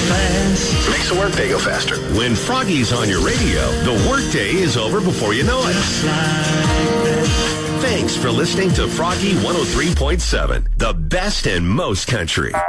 fast. Makes the workday go faster. When Froggy's on your radio, the workday is over before you know it. Just like that. Thanks for listening to Froggy 103.7, the best and most country.